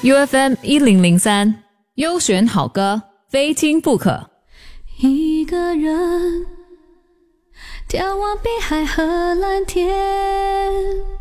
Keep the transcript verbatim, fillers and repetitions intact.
U F M 一零零三，优选好歌，非听不可。 一个人眺望碧海和蓝天。